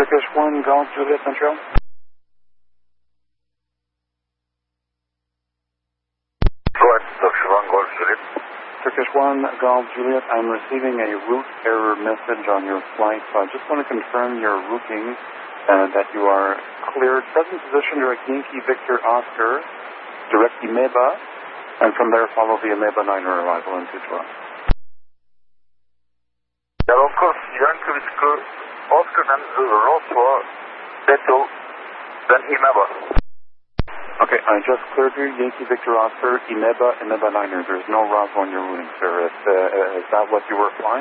Turkish 1, Golf Juliet Central. Go ahead, Turkish 1, Golf Juliet. Turkish 1, Golf Juliet, I'm receiving a route error message on your flight, so I just want to confirm your routing, that you are cleared. Present position, direct Yankee Victor Oscar, direct Imeba, and from there follow the Imeba 9er arrival into Toronto. Yeah, of course, Yankee Victor Oscar and Roswell, Beto, then Imeba. Okay, I just cleared you, Yankee Victor Oscar, Imeba 9er. There's no Roswell on your routing, sir. Is that what you were flying?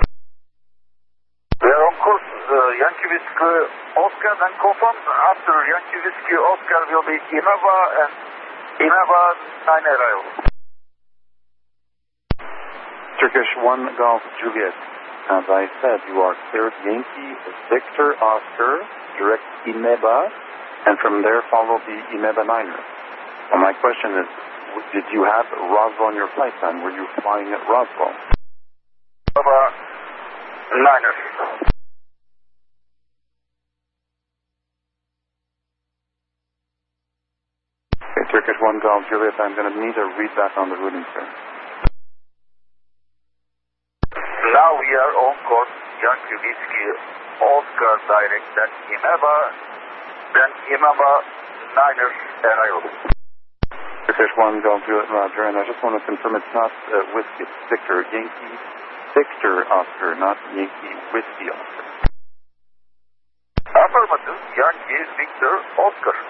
Yeah, of course, Yankee Victor Oscar, then confirmed after Yankee Victor Oscar will be Imeba and Imeba 9 arrival. Turkish 1, Golf Juliet. As I said, you are cleared Yankee Victor Oscar, direct Imeba, and from there follow the Imeba 9er. Well, my question is, did you have Roswell on your flight then? Were you flying at Roswell? Imeba 9er. Okay, Turkish 1, Golf Juliet, I'm going to need a readback on the routing, sir. Now we are on course, Yankee Whiskey Oscar direct, then Imeba, then Imeba 9er arrival. Turkish 1, Golf Juliet, Roger, and I just want to confirm it's not Whiskey, it's Victor. Yankee Victor Oscar, not Yankee Whiskey Oscar. Affirmative, Yankee Victor Oscar.